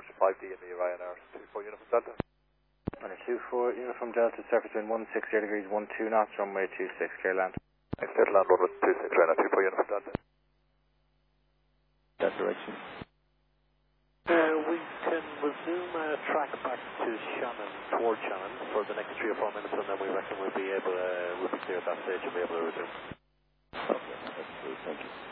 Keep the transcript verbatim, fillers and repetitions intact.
approach to five D in the Ryanair two four Uniform Delta. Runway two four, Uniform Delta, surface wind one six zero degrees, one two knots, runway two six, clear land. Next clear to land, runway two six, Ryanair two four Uniform Delta. That direction. Uh, we can resume uh, track back to Shannon, toward Shannon, for the next three or four minutes, and then we reckon we'll be able, uh, we'll be clear at that stage and be able to resume. Okay, that's good, thank you.